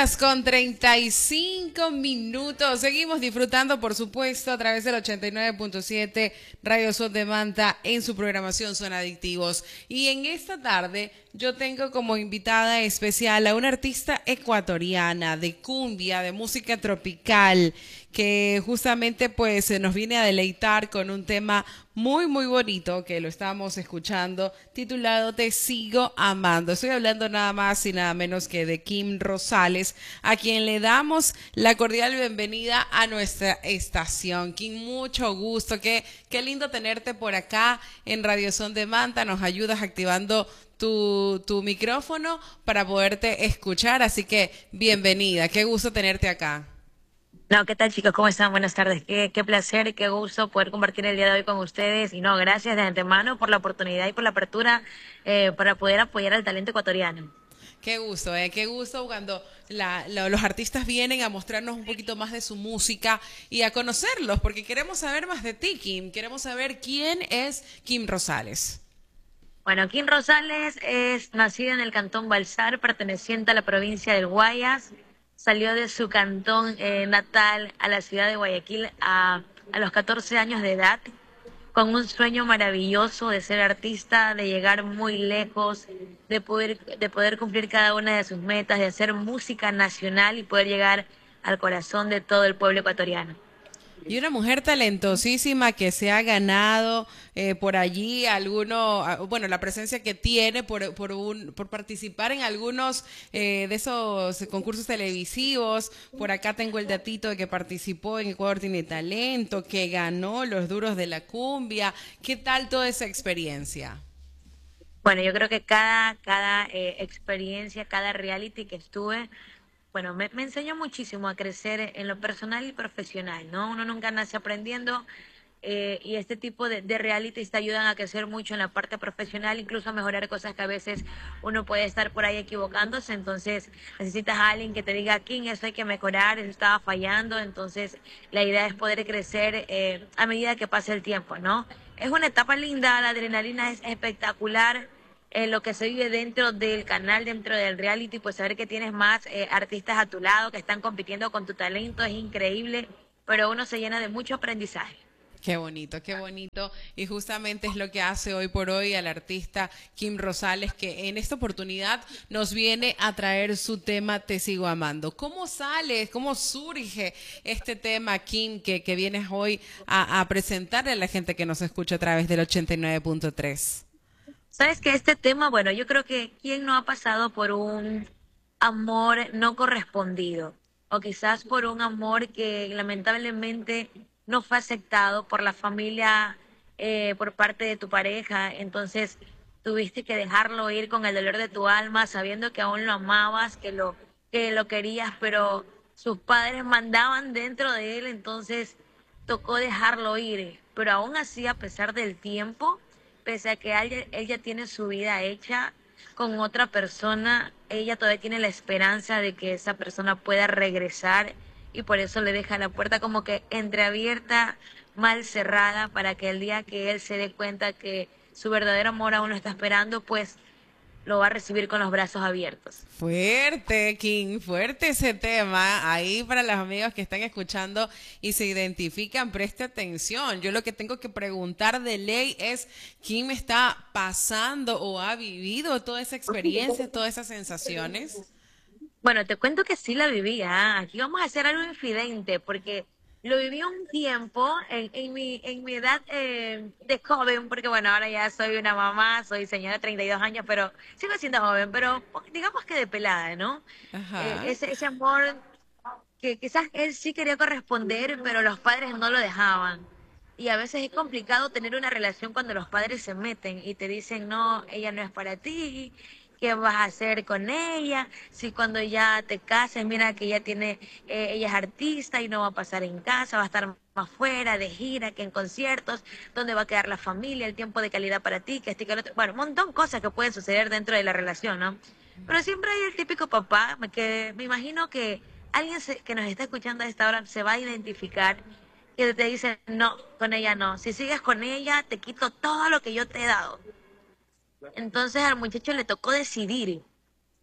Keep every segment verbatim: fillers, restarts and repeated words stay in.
horas con treinta y cinco minutos. Seguimos disfrutando, por supuesto, a través del ochenta y nueve punto siete Radio Sol de Manta en su programación Son Adictivos. Y en esta tarde yo tengo como invitada especial a una artista ecuatoriana de cumbia, de música tropical, que justamente pues nos viene a deleitar con un tema muy muy bonito que lo estamos escuchando, titulado Te Sigo Amando. Estoy hablando nada más y nada menos que de Kim Rosales, a quien le damos la cordial bienvenida a nuestra estación. Kim, mucho gusto, qué, qué lindo tenerte por acá en Radio Son de Manta. Nos ayudas activando tu, tu micrófono para poderte escuchar, así que bienvenida, qué gusto tenerte acá. No, ¿qué tal chicos? ¿Cómo están? Buenas tardes. Qué, qué placer y qué gusto poder compartir el día de hoy con ustedes. Y no, gracias de antemano por la oportunidad y por la apertura eh, para poder apoyar al talento ecuatoriano. Qué gusto, ¿eh? Qué gusto cuando la, lo- los artistas vienen a mostrarnos un poquito más de su música y a conocerlos, porque queremos saber más de ti, Kim. Queremos saber quién es Kim Rosales. Bueno, Kim Rosales es nacida en el cantón Balsar, perteneciente a la provincia del Guayas. Salió de su cantón eh, natal a la ciudad de Guayaquil a, a los catorce años de edad, con un sueño maravilloso de ser artista, de llegar muy lejos, de poder, de poder cumplir cada una de sus metas, de hacer música nacional y poder llegar al corazón de todo el pueblo ecuatoriano. Y una mujer talentosísima que se ha ganado eh, por allí alguno, ah, bueno, la presencia que tiene por, por, un, por participar en algunos eh, de esos concursos televisivos. Por acá tengo el datito de que participó en Ecuador Tiene Talento, que ganó los duros de la cumbia. ¿Qué tal toda esa experiencia? Bueno, yo creo que cada, cada eh, experiencia, cada reality que estuve, bueno, me, me enseñó muchísimo a crecer en lo personal y profesional, ¿no? Uno nunca nace aprendiendo eh, y este tipo de, de realities te ayudan a crecer mucho en la parte profesional, incluso a mejorar cosas que a veces uno puede estar por ahí equivocándose, entonces necesitas a alguien que te diga, King, eso hay que mejorar, eso estaba fallando, entonces la idea es poder crecer eh, a medida que pase el tiempo, ¿no? Es una etapa linda, la adrenalina es espectacular, eh, lo que se vive dentro del canal, dentro del reality, pues saber que tienes más eh, artistas a tu lado que están compitiendo con tu talento es increíble, pero uno se llena de mucho aprendizaje. Qué bonito, qué bonito. Y justamente es lo que hace hoy por hoy al artista Kim Rosales, que en esta oportunidad nos viene a traer su tema Te Sigo Amando. ¿Cómo sale, cómo surge este tema, Kim, que, que vienes hoy a, a presentarle a la gente que nos escucha a través del ochenta y nueve punto tres? Sabes que este tema, bueno, yo creo que quién no ha pasado por un amor no correspondido o quizás por un amor que lamentablemente no fue aceptado por la familia, eh, por parte de tu pareja, entonces tuviste que dejarlo ir con el dolor de tu alma, sabiendo que aún lo amabas, que lo que lo querías, pero sus padres mandaban dentro de él, entonces tocó dejarlo ir, pero aún así, a pesar del tiempo, pese a que ella, ella tiene su vida hecha con otra persona, ella todavía tiene la esperanza de que esa persona pueda regresar y por eso le deja la puerta como que entreabierta, mal cerrada, para que el día que él se dé cuenta que su verdadero amor aún lo está esperando, pues lo va a recibir con los brazos abiertos. Fuerte, King, fuerte ese tema. Ahí para los amigos que están escuchando y se identifican, preste atención. Yo lo que tengo que preguntar de ley es, ¿quién me está pasando o ha vivido toda esa experiencia, todas esas sensaciones? Bueno, te cuento que sí la viví, ah. Aquí vamos a hacer algo infidente, porque lo viví un tiempo en, en mi, en mi edad eh, de joven, porque bueno, ahora ya soy una mamá, soy señora de treinta y dos años, pero sigo siendo joven, pero digamos que de pelada, ¿no? Eh, Ajá. ese, ese amor que quizás él sí quería corresponder, pero los padres no lo dejaban. Y a veces es complicado tener una relación cuando los padres se meten y te dicen, no, ella no es para ti, ¿qué vas a hacer con ella? Si cuando ya te cases, mira que ella tiene, eh, ella es artista y no va a pasar en casa, va a estar más fuera, de gira, que en conciertos, dónde va a quedar la familia, el tiempo de calidad para ti, que este, que el otro. Bueno, un montón de cosas que pueden suceder dentro de la relación, ¿no? Pero siempre hay el típico papá que me imagino que alguien se- que nos está escuchando a esta hora se va a identificar, que te dice, no, con ella no. Si sigues con ella, te quito todo lo que yo te he dado. Entonces al muchacho le tocó decidir.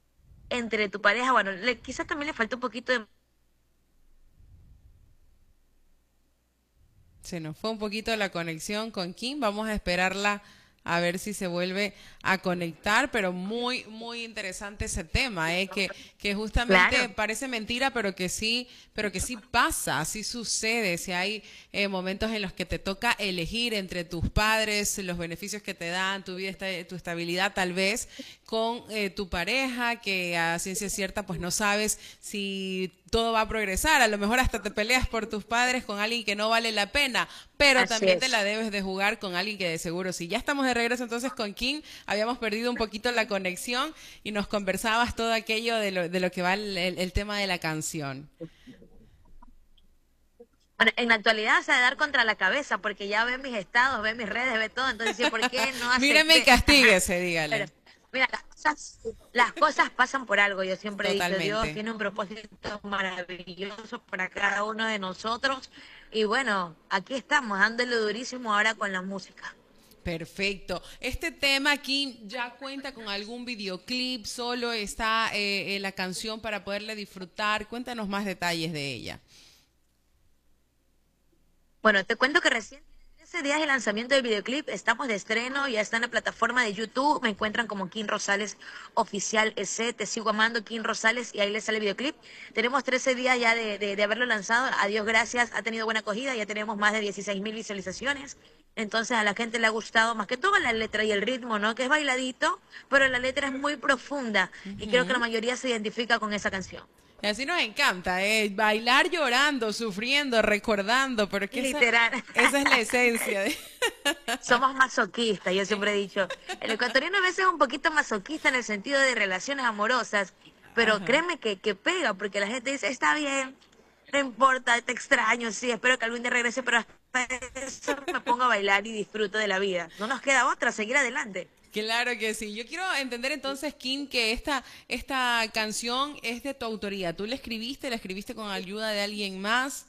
entre tu pareja. Bueno, le, quizás también le falta un poquito de... Se nos fue un poquito la conexión con Kim. Vamos a esperarla a ver si se vuelve a conectar, pero muy, muy interesante ese tema, ¿eh? que, que justamente Claro, parece mentira, pero que sí, pero que sí pasa, sí sucede. Si hay eh, momentos en los que te toca elegir entre tus padres, los beneficios que te dan, tu vida, esta- tu estabilidad tal vez, con eh, tu pareja, que a ciencia cierta pues no sabes si todo va a progresar, a lo mejor hasta te peleas por tus padres con alguien que no vale la pena, pero así también te la es. debes de jugar con alguien que de seguro sí. Ya estamos de regreso entonces con Kim, habíamos perdido un poquito la conexión y nos conversabas todo aquello de lo, de lo que va el, el- el tema de la canción. Bueno, en la actualidad se ha de dar contra la cabeza porque ya ve mis estados, ve mis redes, ve todo. Entonces, dice, ¿por qué no Míreme y acepté? castíguese, Pero, dígale. mira, las cosas, las cosas pasan por algo. Yo siempre he dicho, Dios Totalmente. tiene un propósito maravilloso para cada uno de nosotros. Y bueno, aquí estamos, dándole durísimo ahora con la música. Perfecto. Este tema aquí ya cuenta con algún videoclip, solo está eh, eh, la canción para poderla disfrutar. Cuéntanos más detalles de ella. Bueno, te cuento que recién, ese día del lanzamiento del videoclip, estamos de estreno, ya está en la plataforma de YouTube, me encuentran como Kim Rosales Oficial E C, te sigo amando Kim Rosales y ahí les sale el videoclip. Tenemos trece días ya de, de, de haberlo lanzado, a Dios gracias, ha tenido buena acogida, ya tenemos más de dieciséis mil visualizaciones. Entonces a la gente le ha gustado más que todo la letra y el ritmo, ¿no? Que es bailadito, pero la letra es muy profunda y creo que la Ujú. mayoría se identifica con esa canción. Y así nos encanta, ¿eh? Bailar llorando, sufriendo, recordando, pero es que esa, Literal. esa es la esencia. De... Somos masoquistas, yo siempre he dicho. El ecuatoriano a veces es un poquito masoquista en el sentido de relaciones amorosas, pero Ajá. créeme que, que pega, porque la gente dice, está bien, no importa, te extraño, sí, espero que algún día regrese, pero hasta eso me pongo a bailar y disfruto de la vida. No nos queda otra, seguir adelante. Claro que sí. Yo quiero entender entonces, Kim, que esta, esta canción es de tu autoría. ¿Tú la escribiste? ¿La escribiste con ayuda de alguien más?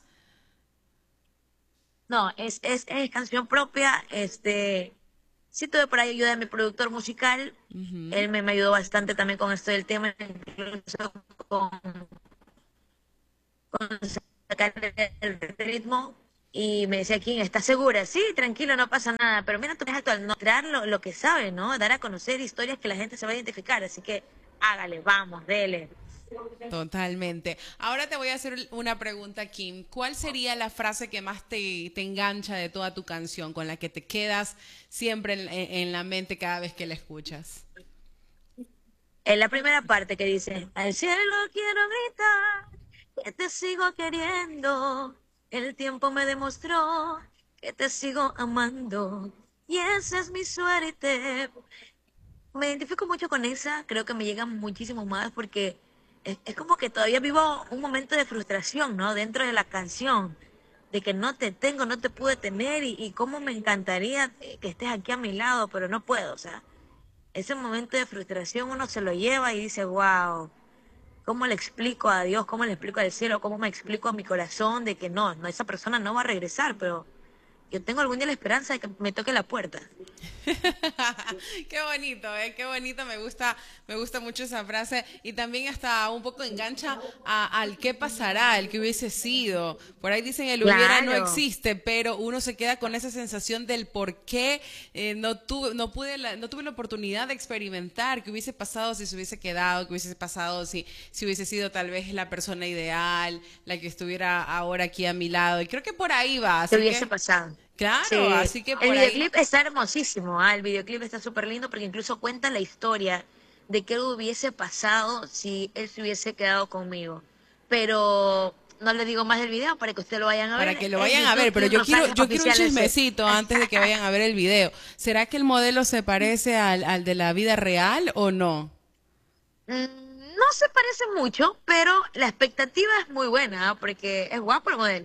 No, es, es, es canción propia, este, sí tuve por ahí ayuda de mi productor musical, Ujú. él me, me ayudó bastante también con esto del tema, incluso con con sacar el ritmo y me decía, ¿quién está segura? Sí, tranquilo, no pasa nada, pero mira, tú eres actual, no, mostrar lo, lo que sabe, ¿no? Dar a conocer historias que la gente se va a identificar, así que hágale, vamos, dele. Totalmente. Ahora te voy a hacer una pregunta, Kim. ¿Cuál sería la frase que más te, te engancha de toda tu canción, con la que te quedas siempre en, en- en la mente cada vez que la escuchas? En la primera parte que dice, al cielo quiero gritar, que te sigo queriendo, el tiempo me demostró que te sigo amando, y esa es mi suerte. Me identifico mucho con esa, creo que me llega muchísimo más porque es, es como que todavía vivo un momento de frustración, ¿no? Dentro de la canción, de que no te tengo, no te pude tener y, y cómo me encantaría eh, que estés aquí a mi lado, pero no puedo, o sea, ese momento de frustración uno se lo lleva y dice, wow, ¿cómo le explico a Dios, cómo le explico al cielo, cómo me explico a mi corazón de que no, no, esa persona no va a regresar, pero yo tengo algún día la esperanza de que me toque la puerta. Qué bonito, ¿eh? Qué bonito, me gusta, me gusta mucho esa frase y también hasta un poco engancha a- al qué pasará, el que hubiese sido. Por ahí dicen el hubiera no Claro. existe, pero uno se queda con esa sensación del por qué eh, no tuve, no pude, la- no tuve la oportunidad de experimentar qué hubiese pasado si se hubiese quedado, qué hubiese pasado si, si hubiese sido tal vez la persona ideal, la que estuviera ahora aquí a mi lado. Y creo que por ahí va, ¿Qué así hubiese que, pasado? claro, Sí, así que el por ahí. videoclip está hermosísimo, ah, el videoclip está súper lindo porque incluso cuenta la historia de qué hubiese pasado si él se hubiese quedado conmigo. Pero no le digo más del video para que ustedes lo vayan a Para ver que lo en vayan a YouTube, ver, pero Kim yo quiero, Rosales yo quiero un Oficial ese. chismecito antes de que vayan a ver el video. ¿Será que el modelo se parece al, al de la vida real o no? Mm, no se parece mucho, pero la expectativa es muy buena, ah, porque es guapo el modelo.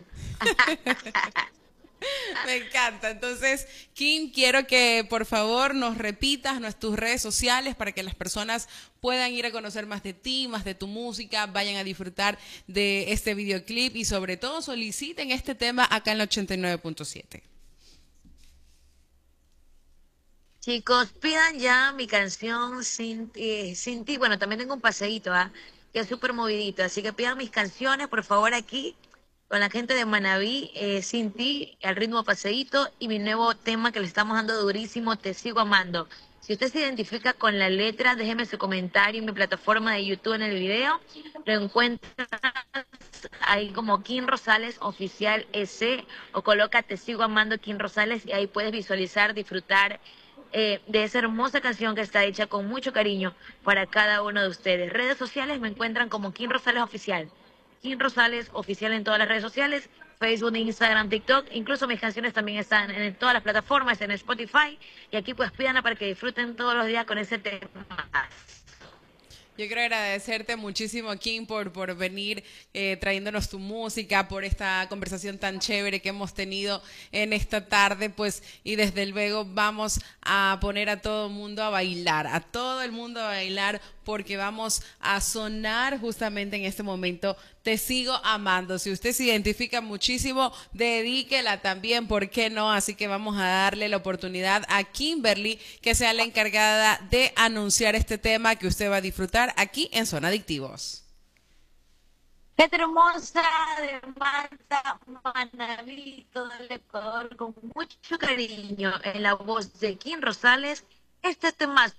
Me encanta. Entonces, Kim, quiero que por favor nos repitas nuestras tus redes sociales para que las personas puedan ir a conocer más de ti, más de tu música, vayan a disfrutar de este videoclip y sobre todo soliciten este tema acá en la ochenta y nueve punto siete. Chicos, pidan ya mi canción Sin, eh, Sin ti. Bueno, también tengo un paseíto, ¿ah? Que es súper movidito. Así que pidan mis canciones, por favor, aquí con la gente de Manabí, eh, Sin ti, al ritmo paseíto. Y mi nuevo tema que le estamos dando durísimo, Te sigo amando. Si usted se identifica con la letra, déjeme su comentario en mi plataforma de YouTube en el video. Lo encuentra ahí como Kim Rosales Oficial E C o coloca Te sigo amando Kim Rosales y ahí puedes visualizar, disfrutar eh, de esa hermosa canción que está hecha con mucho cariño para cada uno de ustedes. Redes sociales me encuentran como Kim Rosales Oficial. Kim Rosales Oficial en todas las redes sociales, Facebook, Instagram, TikTok. Incluso mis canciones también están en todas las plataformas, en Spotify. Y aquí pues pídanla para que disfruten todos los días con ese tema. Yo quiero agradecerte muchísimo, Kim, por, por venir eh, trayéndonos tu música, por esta conversación tan chévere que hemos tenido en esta tarde, pues, y desde luego vamos a poner a todo el mundo a bailar, a todo el mundo a bailar, porque vamos a sonar justamente en este momento Te sigo amando. Si usted se identifica muchísimo, dedíquela también, ¿por qué no? Así que vamos a darle la oportunidad a Kimberly, que sea la encargada de anunciar este tema que usted va a disfrutar aquí en Zona Adictivos. Gente hermosa de Manta, Manabí, todo el Ecuador, con mucho cariño, en la voz de Kim Rosales, este tema.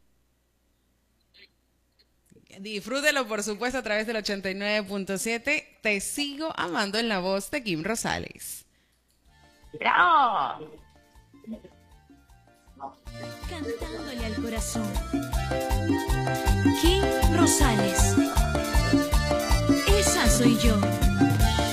Disfrútelo, por supuesto, a través del ochenta y nueve punto siete. Te sigo amando en la voz de Kim Rosales. ¡Bravo! Cantándole al corazón. Kim Rosales. Esa soy yo.